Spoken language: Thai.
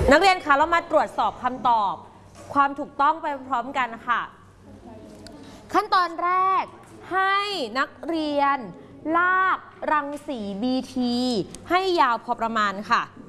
นักเรียนคะเรามาตรวจสอบคำตอบความถูกต้องไปพร้อมกันค่ะขั้นตอนแรกให้นักเรียนลากรังสี BT ให้ยาวพอประมาณค่ะ